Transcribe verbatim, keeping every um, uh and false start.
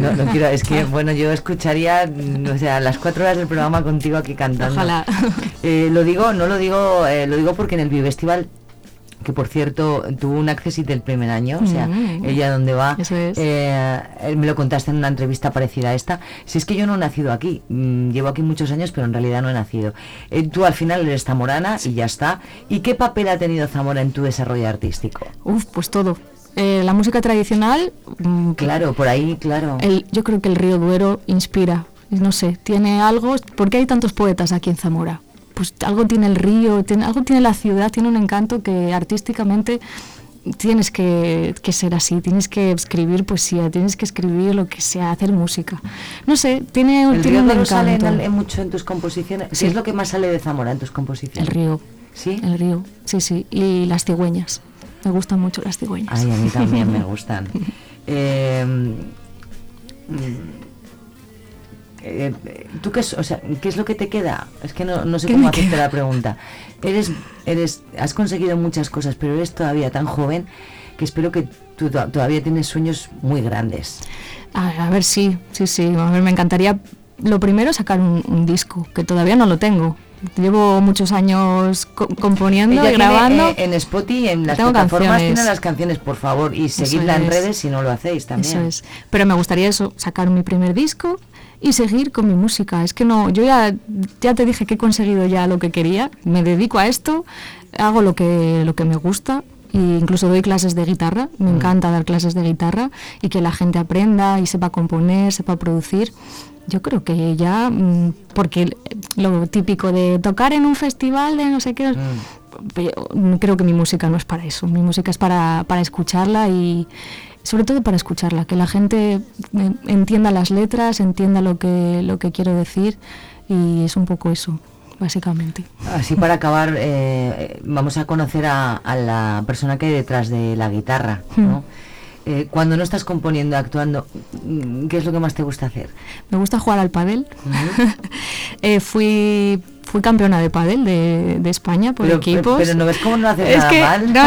no, no quiero, es que, bueno, yo escucharía, o sea, las cuatro horas del programa contigo aquí cantando. Ojalá. Eh, lo digo, no lo digo, eh, lo digo porque en el Bifestival, que por cierto tuvo un Accessit del primer año, o sea, Mm, ella donde va, eso es. eh, me lo contaste en una entrevista parecida a esta. Si es que yo no he nacido aquí, mm, llevo aquí muchos años, pero en realidad no he nacido. Eh, tú al final eres zamorana y ya está. ¿Y qué papel ha tenido Zamora en tu desarrollo artístico? Uf, pues todo. Eh, la música tradicional, mm, Claro, por ahí, claro. el, yo creo que el río Duero inspira, no sé, tiene algo. ¿Por qué hay tantos poetas aquí en Zamora? Pues algo tiene el río, tiene, algo tiene la ciudad, tiene un encanto que artísticamente tienes que, que ser así, tienes que escribir poesía, tienes que escribir lo que sea, hacer música. No sé, tiene, ¿El tiene río un Duero encanto. sale en, el- en mucho en tus composiciones? Sí. ¿Qué es lo que más sale de Zamora en tus composiciones? El río, ¿Sí? el río, sí, sí. Y las cigüeñas, me gustan mucho las cigüeñas. Ay, a mí también me gustan. Eh, mm, eh, ¿Tú qué es, o sea, qué es lo que te queda? Es que no, no sé ¿Qué cómo me hacerte queda? la pregunta. Eres, eres, has conseguido muchas cosas, pero eres todavía tan joven que espero que tú to- todavía tienes sueños muy grandes. A, a ver, sí, sí, sí. A ver, me encantaría, lo primero, sacar un, un disco, que todavía no lo tengo. Llevo muchos años co- componiendo Ella y tiene, grabando. eh, en Spotify, en las Tengo plataformas, canciones. tienen las canciones, por favor, y Eso seguidla en es. redes si no lo hacéis también. Eso es. Pero me gustaría eso, sacar mi primer disco y seguir con mi música. Es que no, yo ya, ya te dije que he conseguido ya lo que quería. Me dedico a esto, hago lo que, lo que me gusta. E incluso doy clases de guitarra, me Mm. encanta dar clases de guitarra y que la gente aprenda y sepa componer, sepa producir. Yo creo que ya, mm, porque lo típico de tocar en un festival de no sé qué, Mm. pero creo que mi música no es para eso. Mi música es para, para escucharla y sobre todo para escucharla, que la gente eh, entienda las letras, entienda lo que, lo que quiero decir, y es un poco eso, básicamente. Así para acabar, eh, vamos a conocer a, a la persona que hay detrás de la guitarra, ¿no? Eh, cuando no estás componiendo, actuando, mm, ¿qué es lo que más te gusta hacer? Me gusta jugar al pádel. Ujú. eh, fui, fui campeona de pádel de, de España por Pero, equipos. pero no ves cómo no haces Es nada que, mal. no,